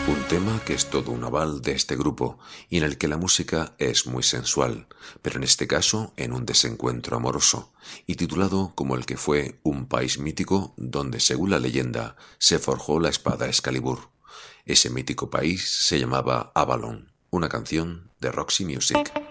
Un tema que es todo un aval de este grupo y en el que la música es muy sensual, pero en este caso en un desencuentro amoroso, y titulado como el que fue Un país mítico donde, según la leyenda, se forjó la espada Excalibur. Ese mítico país se llamaba Avalon, una canción de Roxy Music.